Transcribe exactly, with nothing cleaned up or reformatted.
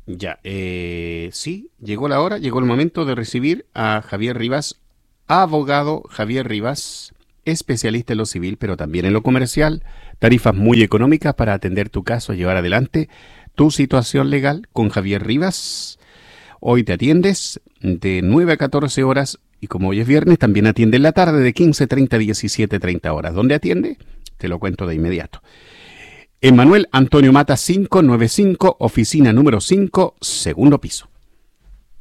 Ya, eh, sí, llegó la hora, llegó el momento de recibir a Javier Rivas, abogado Javier Rivas, especialista en lo civil, pero también en lo comercial, tarifas muy económicas para atender tu caso, llevar adelante tu situación legal con Javier Rivas. Hoy te atiendes de nueve a catorce horas y como hoy es viernes, también atiende en la tarde de quince treinta a diecisiete treinta horas. ¿Dónde atiende? Te lo cuento de inmediato. Emanuel Antonio Mata quinientos noventa y cinco, oficina número cinco, segundo piso.